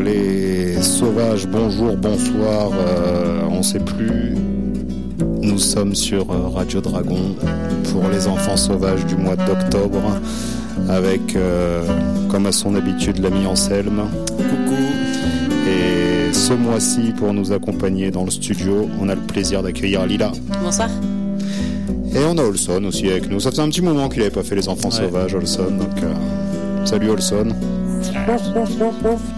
les sauvages, bonjour, bonsoir, on sait plus. Nous sommes sur Radio Dragon pour les enfants sauvages du mois d'octobre avec, comme à son habitude, l'ami Anselme. Coucou. Et ce mois-ci, pour nous accompagner dans le studio, on a le plaisir d'accueillir Lila. Bonsoir. Et on a Olson aussi avec nous. Ça faisait un petit moment qu'il n'avait pas fait les enfants sauvages, Olson. Donc, salut Olson.